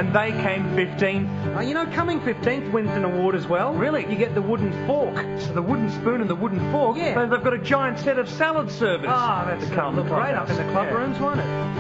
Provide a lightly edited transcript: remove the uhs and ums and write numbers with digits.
and they came 15th. You know, coming 15th wins an award as well. Really? You get the wooden fork. The wooden spoon and the wooden fork? Yeah. They've got a giant set of salad servers. That's to come look great up in the club Yeah. rooms, won't it?